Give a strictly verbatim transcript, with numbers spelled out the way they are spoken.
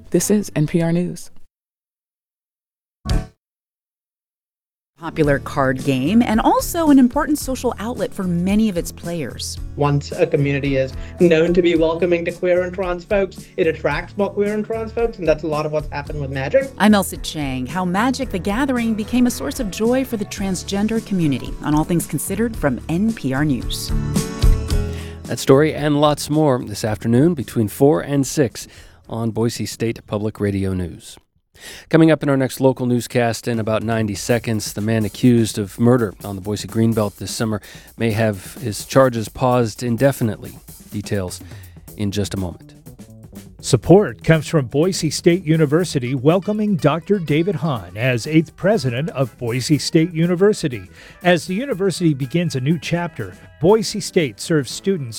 This is N P R News. Popular card game and also an important social outlet for many of its players. Once a community is known to be welcoming to queer and trans folks, it attracts more queer and trans folks, and that's a lot of what's happened with Magic. I'm Elsa Chang. How Magic the Gathering became a source of joy for the transgender community on All Things Considered from N P R News. That story and lots more this afternoon between four and six on Boise State Public Radio News. Coming up in our next local newscast in about ninety seconds, the man accused of murder on the Boise Greenbelt this summer may have his charges paused indefinitely. Details in just a moment. Support comes from Boise State University welcoming Doctor David Hahn as eighth president of Boise State University. As the university begins a new chapter, Boise State serves students